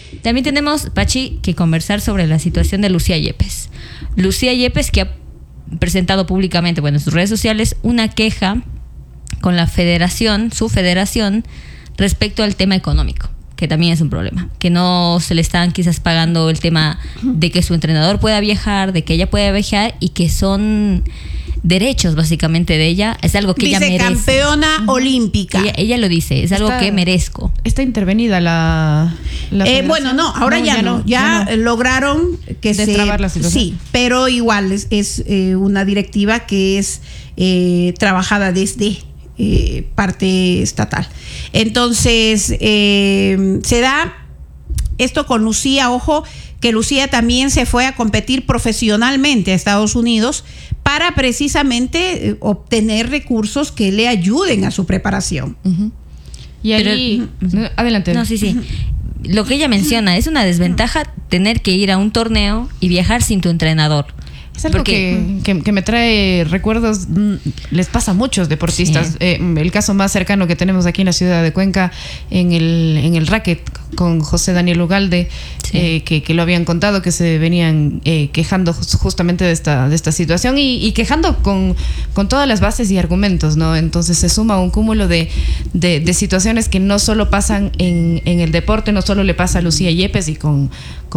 También tenemos, Pachi, que conversar sobre la situación de Lucía Yepes. Lucía Yepes, que ha presentado públicamente, en sus redes sociales, una queja con la federación, su federación, respecto al tema económico, que también es un problema, que no se le están quizás pagando el tema de que su entrenador pueda viajar, de que ella pueda viajar, y que son derechos básicamente de ella, es algo que ella merece. Vicecampeona olímpica. Ella lo dice, es algo que merezco. Está intervenida la bueno, no, ahora ya no. Lograron que destrabar la situación. Sí, pero igual es una directiva que es trabajada desde parte estatal. Entonces, se da esto con Lucía. Ojo, que Lucía también se fue a competir profesionalmente a Estados Unidos para precisamente obtener recursos que le ayuden a su preparación. Uh-huh. Y ahí, adelante. No, sí. Lo que ella menciona, es una desventaja tener que ir a un torneo y viajar sin tu entrenador. Es algo que me trae recuerdos, les pasa a muchos deportistas. Sí. El caso más cercano que tenemos aquí en la ciudad de Cuenca, en el racket, con José Daniel Ugalde, sí. Que lo habían contado, que se venían quejando justamente de esta situación y quejando con todas las bases y argumentos, ¿no? Entonces se suma un cúmulo de situaciones que no solo pasan en el deporte, no solo le pasa a Lucía Yepes y con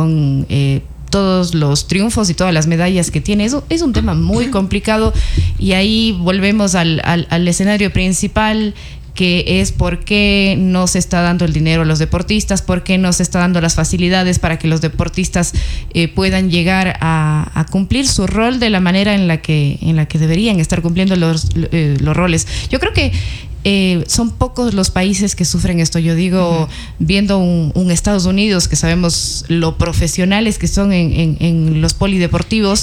todos los triunfos y todas las medallas que tiene. Eso es un tema muy complicado, y ahí volvemos al escenario principal, que es por qué no se está dando el dinero a los deportistas, por qué no se está dando las facilidades para que los deportistas puedan llegar a cumplir su rol de la manera en la que deberían estar cumpliendo los roles. Yo creo que son pocos los países que sufren esto. Yo digo, viendo un Estados Unidos, que sabemos lo profesionales que son en los polideportivos,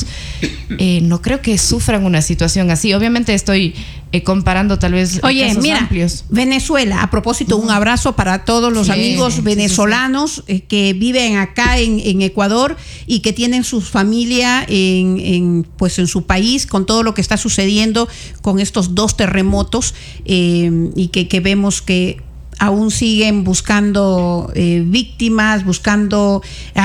no creo que sufran una situación así. Obviamente estoy comparando tal vez casos amplios. Venezuela, a propósito, un abrazo para todos los amigos venezolanos que viven acá en Ecuador y que tienen su familia en su país, con todo lo que está sucediendo con estos 2 terremotos, y que vemos que aún siguen buscando víctimas, buscando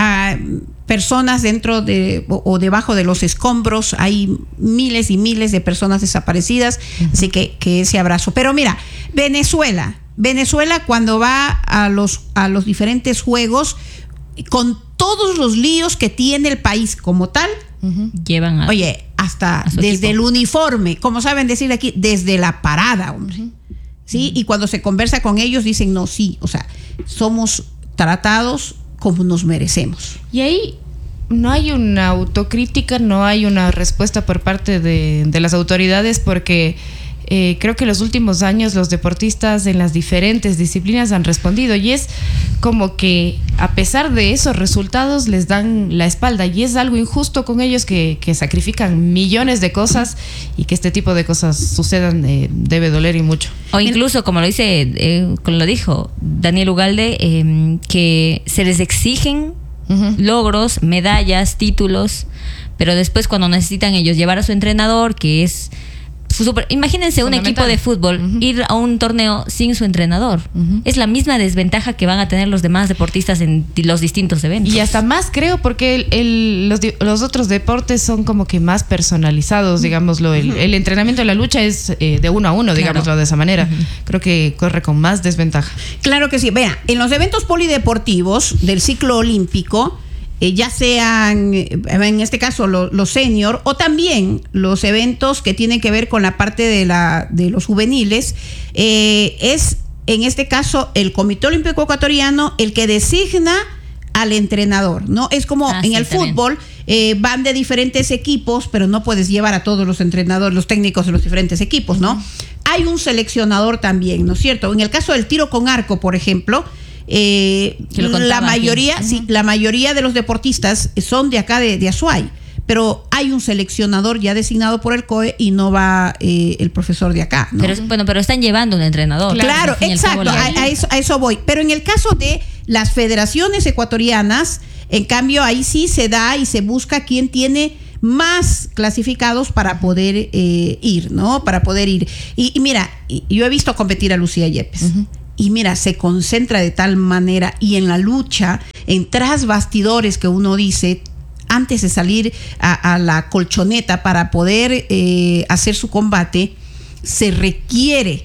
personas dentro o debajo de los escombros. Hay miles y miles de personas desaparecidas, así que ese abrazo. Pero mira, Venezuela cuando va a los diferentes juegos, con todos los líos que tiene el país como tal, llevan hasta desde equipo. El uniforme, como saben decir aquí, desde la parada, hombre. ¿Sí? Y cuando se conversa con ellos dicen, no, sí, somos tratados como nos merecemos. Y ahí no hay una autocrítica, no hay una respuesta por parte de las autoridades, porque creo que en los últimos años los deportistas en las diferentes disciplinas han respondido, y es como que a pesar de esos resultados les dan la espalda, y es algo injusto con ellos que sacrifican millones de cosas, y que este tipo de cosas sucedan debe doler y mucho. O incluso, como lo dijo Daniel Ugalde, que se les exigen logros, medallas, títulos, pero después cuando necesitan ellos llevar a su entrenador, que es imagínense un equipo de fútbol ir a un torneo sin su entrenador. Es la misma desventaja que van a tener los demás deportistas en los distintos eventos. Y hasta más, creo, porque los otros deportes son como que más personalizados, digámoslo. El entrenamiento de la lucha es de 1 a 1, digámoslo de esa manera. Creo que corre con más desventaja. Claro que sí. Vea, en los eventos polideportivos del ciclo olímpico, ya sean, en este caso, los senior, o también los eventos que tienen que ver con la parte de los juveniles, es, en este caso, el Comité Olímpico Ecuatoriano el que designa al entrenador, ¿no? Es como en el fútbol, van de diferentes equipos, pero no puedes llevar a todos los entrenadores, los técnicos de los diferentes equipos, ¿no? Hay un seleccionador también, ¿no es cierto? En el caso del tiro con arco, por ejemplo, la mayoría de los deportistas son de acá de Azuay, pero hay un seleccionador ya designado por el COE y no va el profesor de acá, ¿no? Pero están llevando un entrenador. Claro, exacto, a eso voy. Pero en el caso de las federaciones ecuatorianas, en cambio, ahí sí se da y se busca quién tiene más clasificados para poder ir, ¿no? Para poder ir. Y mira, yo he visto competir a Lucía Yepes. Y mira, se concentra de tal manera y en la lucha en tras bastidores que uno dice, antes de salir a la colchoneta para poder hacer su combate, se requiere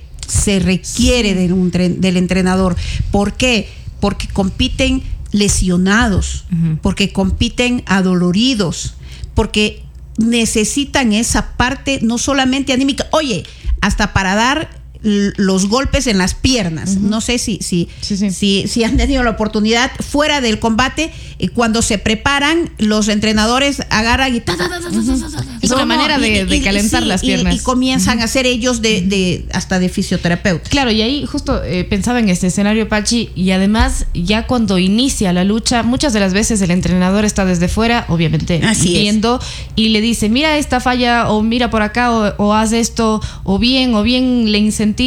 del entrenador. ¿Por qué? Porque compiten lesionados, porque compiten adoloridos, porque necesitan esa parte no solamente anímica, oye, hasta para dar los golpes en las piernas. No sé si han tenido la oportunidad fuera del combate, cuando se preparan, los entrenadores agarran y es una manera de calentar las piernas y comienzan a hacer ellos hasta de fisioterapeuta. Claro, y ahí justo pensaba en este escenario, Pachi, y además ya cuando inicia la lucha, muchas de las veces el entrenador está desde fuera, obviamente viendo, y le dice, mira esta falla, o mira por acá, o haz esto, o bien le incentiva,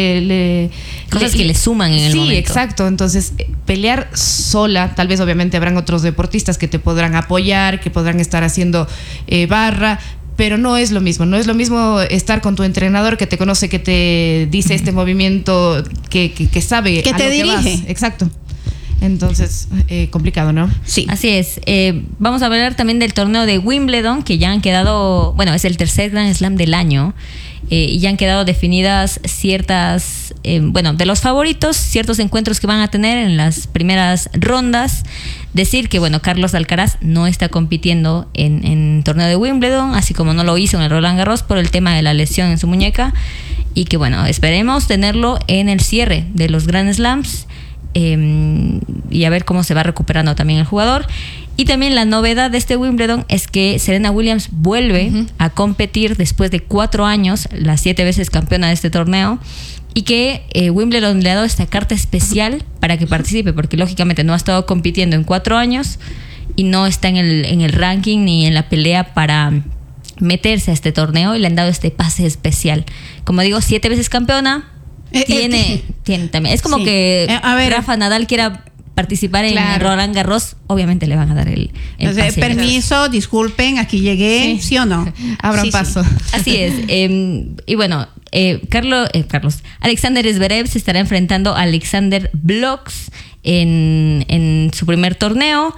cosas que le suman en el momento. Sí, exacto. Entonces, pelear sola, tal vez obviamente habrán otros deportistas que te podrán apoyar, que podrán estar haciendo barra, pero no es lo mismo. No es lo mismo estar con tu entrenador que te conoce, que te dice este movimiento, que sabe que a te lo dirige. Que vas. Exacto. Entonces, complicado, ¿no? Sí. Así es. Vamos a hablar también del torneo de Wimbledon, que ya han quedado, bueno, es el tercer Grand Slam del año, y ya han quedado definidas ciertas, de los favoritos, ciertos encuentros que van a tener en las primeras rondas. Decir que, Carlos Alcaraz no está compitiendo en torneo de Wimbledon, así como no lo hizo en el Roland Garros por el tema de la lesión en su muñeca, y que, esperemos tenerlo en el cierre de los Grand Slams. Y a ver cómo se va recuperando también el jugador. Y también la novedad de este Wimbledon es que Serena Williams vuelve a competir después de 4 años, la 7 veces campeona de este torneo, y que Wimbledon le ha dado esta carta especial para que participe, porque lógicamente no ha estado compitiendo en 4 años y no está en el ranking ni en la pelea para meterse a este torneo, y le han dado este pase especial. Como digo, 7 veces campeona. Tiene también. Es como que Rafa Nadal quiera participar en Roland Garros, obviamente le van a dar el pase. Permiso, disculpen, aquí llegué, ¿sí o no? Abran paso. Sí. Así es. Alexander Zverev se estará enfrentando a Alexander Blocks en su primer torneo.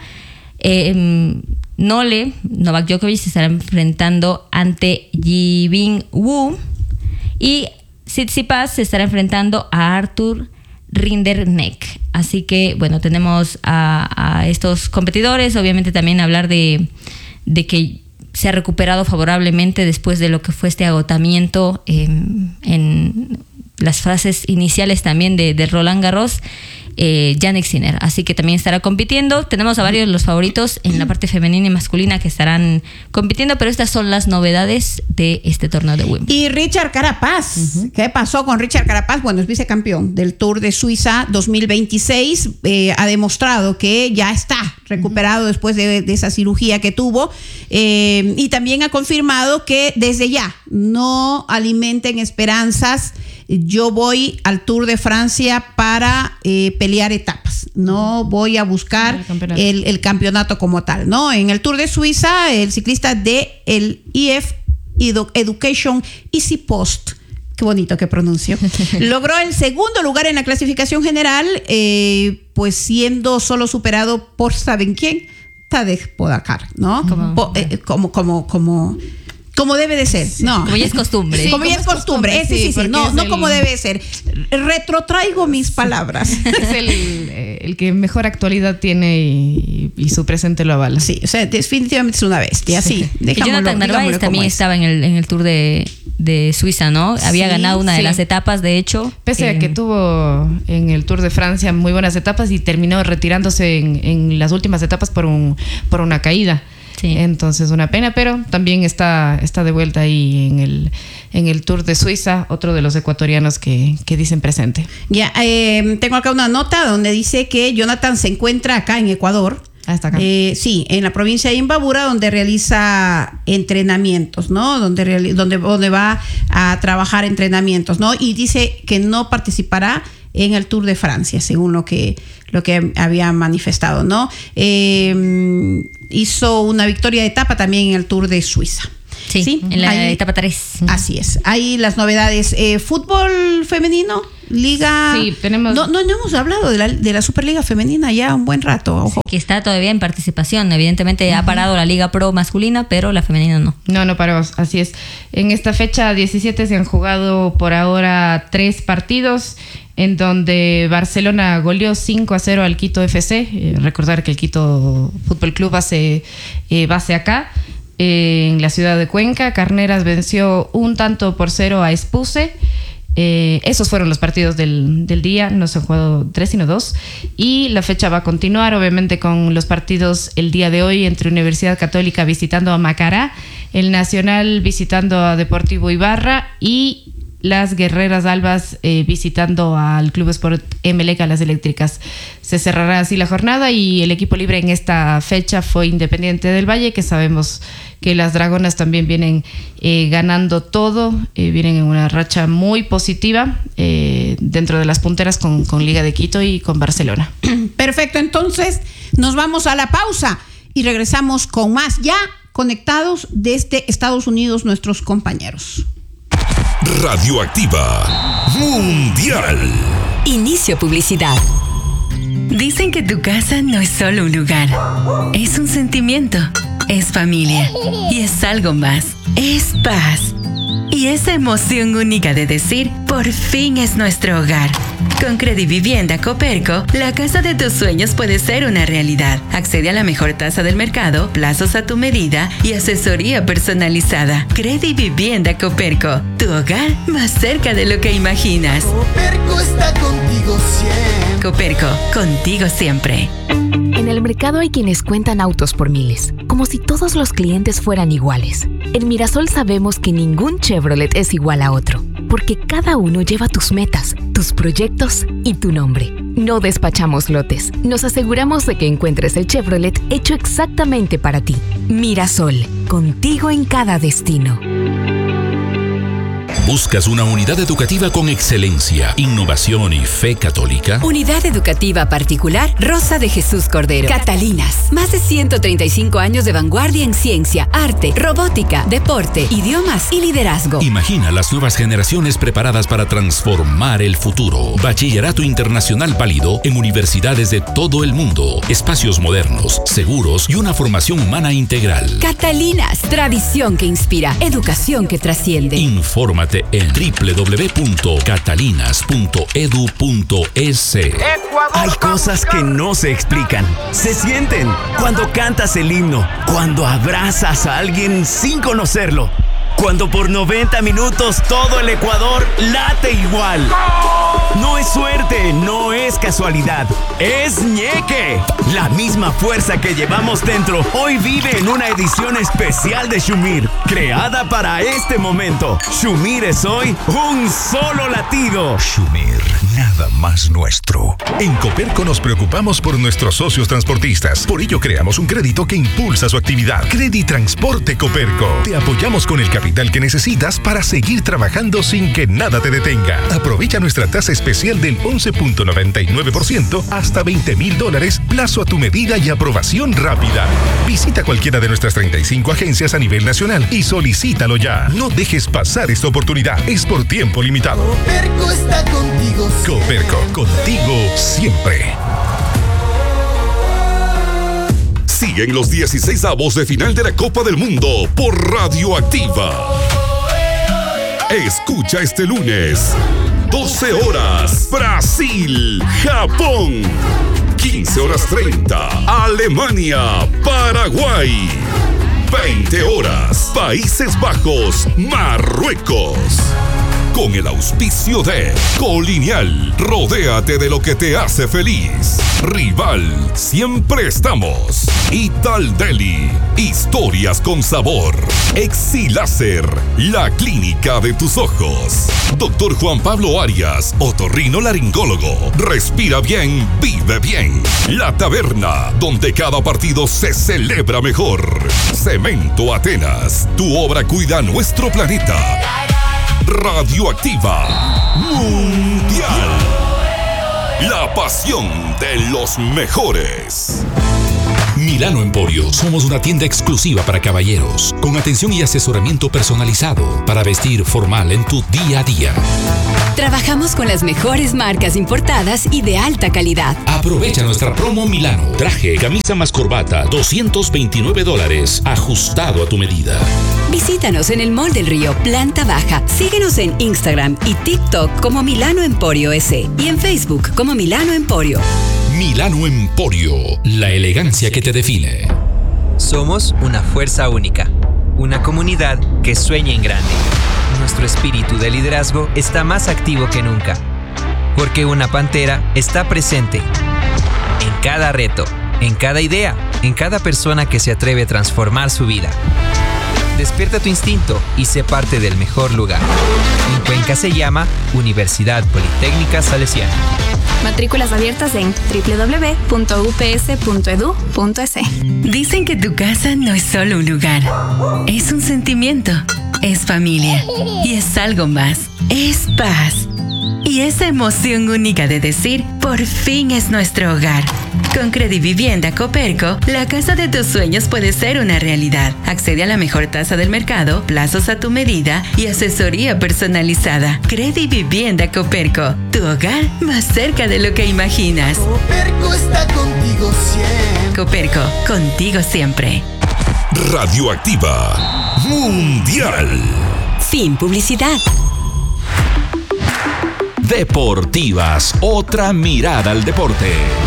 Novak Djokovic se estará enfrentando ante Yibing Wu, y Tsitsipas se estará enfrentando a Arthur Rinderknecht. Así que, tenemos a estos competidores. Obviamente también hablar de que se ha recuperado favorablemente después de lo que fue este agotamiento en las fases iniciales también de Roland Garros, Jannik Sinner. Así que también estará compitiendo. Tenemos a varios de los favoritos en la parte femenina y masculina que estarán compitiendo, pero estas son las novedades de este torneo de Wimbledon. Y Richard Carapaz, ¿qué pasó con Richard Carapaz? Es vicecampeón del Tour de Suiza 2026. Ha demostrado que ya está recuperado después de esa cirugía que tuvo, y también ha confirmado que desde ya no alimenten esperanzas. Yo voy al Tour de Francia para pelear etapas, no voy a buscar el campeonato como tal, ¿no? En el Tour de Suiza, el ciclista de el IF Education Easy Post, qué bonito que pronuncio, logró el segundo lugar en la clasificación general, siendo solo superado por, ¿saben quién? Tadej Pogačar, ¿no? Como debe de ser, no. Como ya es costumbre. Sí, como ya es costumbre. Sí. No como debe ser. Retrotraigo mis palabras. Es el que mejor actualidad tiene y su presente lo avala. Sí, definitivamente es una bestia. Sí. Jonathan Narváez también estaba en el Tour de Suiza, ¿no? Había ganado una de las etapas, de hecho. Pese a que tuvo en el Tour de Francia muy buenas etapas y terminó retirándose en las últimas etapas por una caída. Sí. Entonces una pena, pero también está de vuelta ahí en el Tour de Suiza, otro de los ecuatorianos que dicen presente. Ya, tengo acá una nota donde dice que Jonathan se encuentra acá en Ecuador. Hasta acá. Sí, en la provincia de Imbabura, donde realiza entrenamientos, ¿no? Donde va a trabajar entrenamientos, ¿no? Y dice que no participará en el Tour de Francia, según lo que había manifestado, ¿no? Hizo una victoria de etapa también en el Tour de Suiza. Sí, en la etapa 3. Así es. Ahí las novedades. Fútbol femenino, Liga. Sí, tenemos. No hemos hablado de la Superliga Femenina ya un buen rato, ojo. Que está todavía en participación. Evidentemente ha parado la Liga Pro masculina, pero la femenina no. No paró, así es. En esta fecha 17 se han jugado por ahora 3 partidos, en donde Barcelona goleó 5-0 al Quito FC. Recordar que el Quito Fútbol Club hace base acá, en la ciudad de Cuenca. Carneras venció 1-0 a Espuse. Esos fueron los partidos del día. No se han jugado 3 sino 2, y la fecha va a continuar obviamente con los partidos el día de hoy entre Universidad Católica visitando a Macará, el Nacional visitando a Deportivo Ibarra y las Guerreras Albas visitando al Club Sport Emelec, a las Eléctricas. Se cerrará así la jornada, y el equipo libre en esta fecha fue Independiente del Valle, que sabemos que las Dragonas también vienen ganando todo, vienen en una racha muy positiva dentro de las punteras con Liga de Quito y con Barcelona. Perfecto, entonces nos vamos a la pausa y regresamos con más, ya conectados desde Estados Unidos nuestros compañeros. Radioactiva Mundial. Inicio publicidad. Dicen que tu casa no es solo un lugar, es un sentimiento, es familia y es algo más, es paz. Y esa emoción única de decir, por fin es nuestro hogar. Con Credivivienda Coperco, la casa de tus sueños puede ser una realidad. Accede a la mejor tasa del mercado, plazos a tu medida y asesoría personalizada. Credivivienda Coperco, tu hogar más cerca de lo que imaginas. Coperco está contigo siempre. Coperco, contigo siempre. En el mercado hay quienes cuentan autos por miles, como si todos los clientes fueran iguales. En Mirasol sabemos que ningún Chevrolet es igual a otro, porque cada uno lleva tus metas, tus proyectos y tu nombre. No despachamos lotes, nos aseguramos de que encuentres el Chevrolet hecho exactamente para ti. Mirasol, contigo en cada destino. ¿Buscas una unidad educativa con excelencia, innovación y fe católica? Unidad educativa particular Rosa de Jesús Cordero. Catalinas. Más de 135 años de vanguardia en ciencia, arte, robótica, deporte, idiomas y liderazgo. Imagina las nuevas generaciones preparadas para transformar el futuro. Bachillerato internacional válido en universidades de todo el mundo. Espacios modernos, seguros y una formación humana integral. Catalinas. Tradición que inspira. Educación que trasciende. Infórmate en www.catalinas.edu.es. Hay cosas que no se explican, se sienten cuando cantas el himno, cuando abrazas a alguien sin conocerlo, cuando por 90 minutos todo el Ecuador late igual. No es suerte, no es casualidad, es ñeque. La misma fuerza que llevamos dentro hoy vive en una edición especial de Shumir, creada para este momento. Shumir es hoy un solo latido. Shumir, nada más nuestro. En Coperco nos preocupamos por nuestros socios transportistas. Por ello creamos un crédito que impulsa su actividad. Creditransporte Coperco. Te apoyamos con el capital que necesitas para seguir trabajando sin que nada te detenga. Aprovecha nuestra tasa especial del 11.99% hasta $20,000, plazo a tu medida y aprobación rápida. Visita cualquiera de nuestras 35 agencias a nivel nacional y solicítalo ya. No dejes pasar esta oportunidad. Es por tiempo limitado. Coperco está contigo siempre. Coperco, contigo siempre. Siguen los 16avos de final de la Copa del Mundo por Radioactiva. Escucha este lunes, 12 horas, Brasil, Japón. 15:30, Alemania, Paraguay. 20 horas, Países Bajos, Marruecos. Con el auspicio de Colonial, rodéate de lo que te hace feliz. Rival, siempre estamos. Ital Deli, historias con sabor. Exiláser, la clínica de tus ojos. Doctor Juan Pablo Arias, otorrinolaringólogo. Respira bien, vive bien. La Taberna, donde cada partido se celebra mejor. Cemento Atenas, tu obra cuida nuestro planeta. Radioactiva Mundial. La pasión de los mejores. Mira Milano Emporio somos una tienda exclusiva para caballeros, con atención y asesoramiento personalizado para vestir formal en tu día a día. Trabajamos con las mejores marcas importadas y de alta calidad. Aprovecha nuestra promo Milano. Traje, camisa más corbata, $229, ajustado a tu medida. Visítanos en el Mall del Río, planta baja. Síguenos en Instagram y TikTok como Milano Emporio S y en Facebook como Milano Emporio. Milano Emporio, la elegancia que te define. Somos una fuerza única, una comunidad que sueña en grande. Nuestro espíritu de liderazgo está más activo que nunca, porque una pantera está presente en cada reto, en cada idea, en cada persona que se atreve a transformar su vida. Despierta tu instinto y sé parte del mejor lugar. En Cuenca se llama Universidad Politécnica Salesiana. Matrículas abiertas en www.ups.edu.es. Dicen que tu casa no es solo un lugar, es un sentimiento, es familia y es algo más, es paz. Y esa emoción única de decir, por fin es nuestro hogar. Con Credivivienda Coperco, la casa de tus sueños puede ser una realidad. Accede a la mejor tasa del mercado, plazos a tu medida y asesoría personalizada. Credivivienda Coperco, tu hogar más cerca de lo que imaginas. Coperco está contigo siempre. Coperco, contigo siempre. Radioactiva Mundial. Fin publicidad. Deportivas, otra mirada al deporte.